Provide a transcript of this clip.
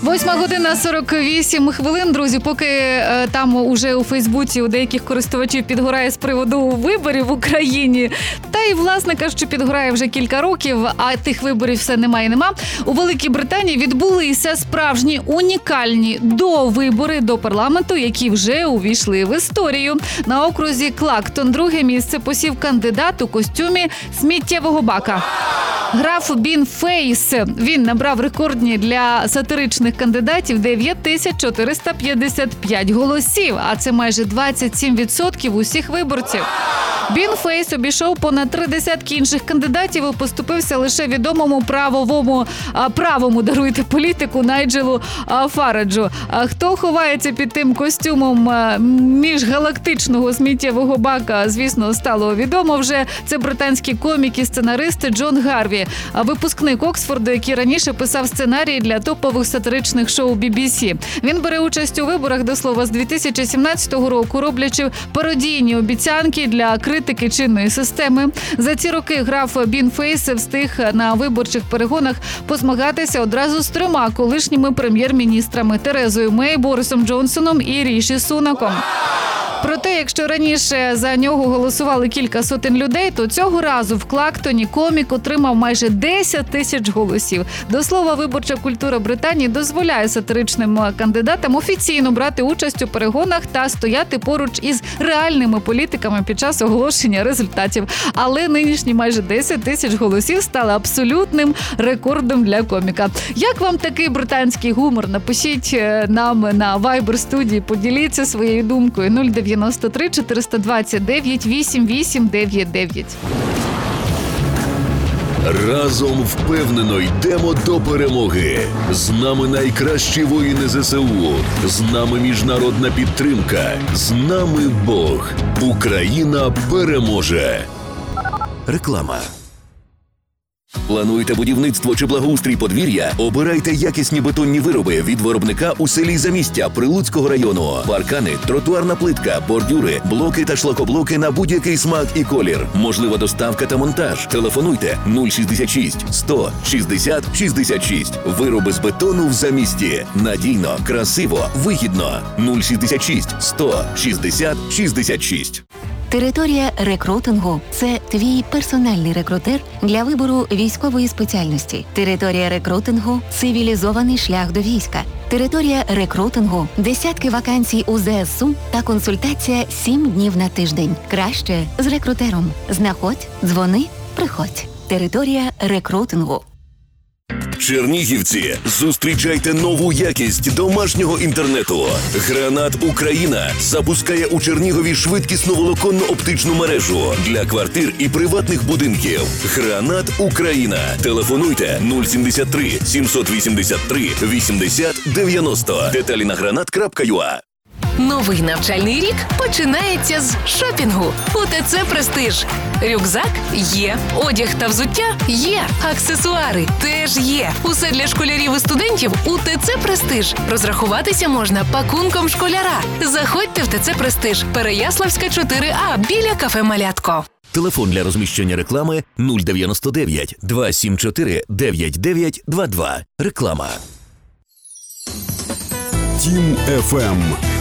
8:48, друзі. Поки там уже у Фейсбуці у деяких користувачів підгорає з приводу виборів в Україні, та й, власне кажучи, підгорає вже кілька років, а тих виборів все нема. У Великій Британії відбулися справжні унікальні довибори до парламенту, які вже увійшли в історію. На окрузі Клактон друге місце посів кандидат у костюмі сміттєвого бака. Граф Бін Фейс. Він набрав рекордні для сатиричних кандидатів 9455 голосів, а це майже 27% усіх виборців. Бін Фейс обійшов понад 30 інших кандидатів і поступився лише відомому правому політику Найджелу Фараджу. Хто ховається під тим костюмом міжгалактичного сміттєвого бака, звісно, стало відомо вже. Це британський комік і сценарист Джон Гарві, випускник Оксфорду, який раніше писав сценарії для топових сатиричних шоу BBC. Він бере участь у виборах, до слова, з 2017 року, роблячи пародійні обіцянки для критики чинної системи. За ці роки граф Бін Фейс встиг на виборчих перегонах позмагатися одразу з 3 колишніми прем'єр-міністрами – Терезою Мей, Борисом Джонсоном і Ріші Сунаком. Проте, якщо раніше за нього голосували кілька сотень людей, то цього разу в Клактоні комік отримав майже 10 тисяч голосів. До слова, виборча культура Британії дозволяє сатиричним кандидатам офіційно брати участь у перегонах та стояти поруч із реальними політиками під час оголошення результатів. Але нинішні майже 10 тисяч голосів стали абсолютним рекордом для коміка. Як вам такий британський гумор? Напишіть нам на Viber-студії, поділіться своєю думкою. 093 429 8899. Разом впевнено йдемо до перемоги. З нами найкращі воїни ЗСУ. З нами міжнародна підтримка. З нами Бог. Україна переможе. Реклама. Плануєте будівництво чи благоустрій подвір'я? Обирайте якісні бетонні вироби від виробника у селі Замістя Прилуцького району. Паркани, тротуарна плитка, бордюри, блоки та шлакоблоки на будь-який смак і колір. Можлива доставка та монтаж. Телефонуйте 066 100 60 66. Вироби з бетону в Замісті. Надійно, красиво, вигідно. 066 100 60 66. Територія рекрутингу – це твій персональний рекрутер для вибору військової спеціальності. Територія рекрутингу – цивілізований шлях до війська. Територія рекрутингу – десятки вакансій у ЗСУ та консультація 7 днів на тиждень. Краще з рекрутером. Знаходь, дзвони, приходь. Територія рекрутингу. Чернігівці, зустрічайте нову якість домашнього інтернету. Гранат Україна запускає у Чернігові швидкісну волоконно-оптичну мережу для квартир і приватних будинків. Гранат Україна. Телефонуйте 073 783 80 90. Деталі на granat.ua. Новий навчальний рік починається з шопінгу. У ТЦ «Престиж». Рюкзак є, одяг та взуття є, аксесуари теж є. Усе для школярів і студентів у ТЦ «Престиж». Розрахуватися можна пакунком школяра. Заходьте в ТЦ «Престиж», Переяславська, 4А, біля кафе «Малятко». Телефон для розміщення реклами 099 274 9922. Реклама. Тім FM.